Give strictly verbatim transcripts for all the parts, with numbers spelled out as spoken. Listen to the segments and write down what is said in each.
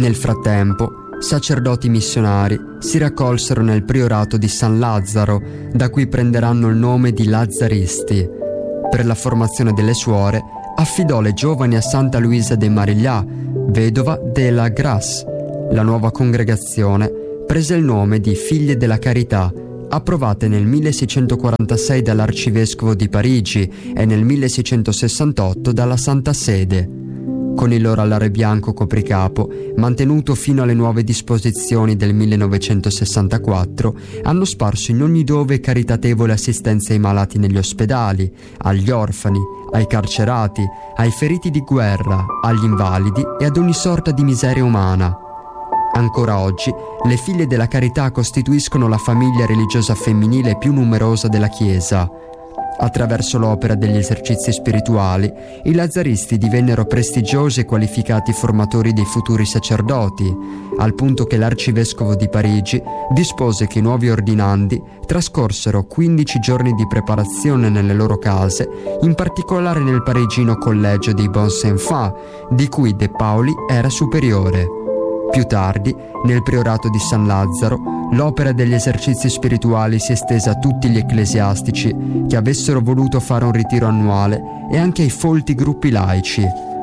Nel frattempo, sacerdoti missionari si raccolsero nel priorato di San Lazzaro, da cui prenderanno il nome di Lazzaristi. Per la formazione delle suore affidò le giovani a Santa Luisa de Mariglià, vedova della Grasse. La nuova congregazione prese il nome di Figlie della Carità, approvate nel milleseicentoquarantasei dall'arcivescovo di Parigi e nel milleseicentosessantotto dalla Santa Sede. Con il loro alare bianco copricapo, mantenuto fino alle nuove disposizioni del millenovecentosessantaquattro, hanno sparso in ogni dove caritatevole assistenza ai malati negli ospedali, agli orfani, ai carcerati, ai feriti di guerra, agli invalidi e ad ogni sorta di miseria umana. Ancora oggi, le Figlie della Carità costituiscono la famiglia religiosa femminile più numerosa della Chiesa. Attraverso l'opera degli esercizi spirituali, i lazzaristi divennero prestigiosi e qualificati formatori dei futuri sacerdoti, al punto che l'arcivescovo di Parigi dispose che i nuovi ordinandi trascorsero quindici giorni di preparazione nelle loro case, in particolare nel parigino collegio dei Bons Enfants, di cui De Paoli era superiore. Più tardi, nel priorato di San Lazzaro, l'opera degli esercizi spirituali si è estesa a tutti gli ecclesiastici che avessero voluto fare un ritiro annuale e anche ai folti gruppi laici.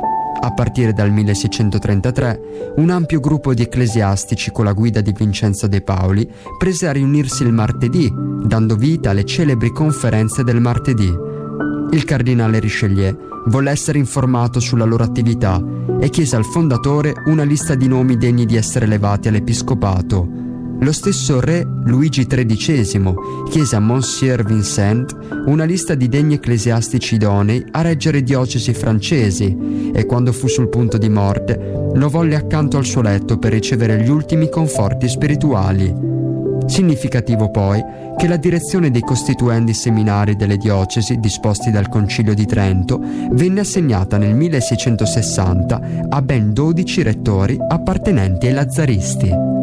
A partire dal milleseicentotrentatré, un ampio gruppo di ecclesiastici con la guida di Vincenzo De Paoli prese a riunirsi il martedì, dando vita alle celebri conferenze del martedì. Il cardinale Richelieu volle essere informato sulla loro attività e chiese al fondatore una lista di nomi degni di essere elevati all'episcopato. Lo stesso re Luigi tredicesimo chiese a Monsieur Vincent una lista di degni ecclesiastici idonei a reggere diocesi francesi e, quando fu sul punto di morte, lo volle accanto al suo letto per ricevere gli ultimi conforti spirituali. Significativo poi che la direzione dei costituendi seminari delle diocesi disposti dal Concilio di Trento venne assegnata nel milleseicentosessanta a ben dodici rettori appartenenti ai lazzaristi.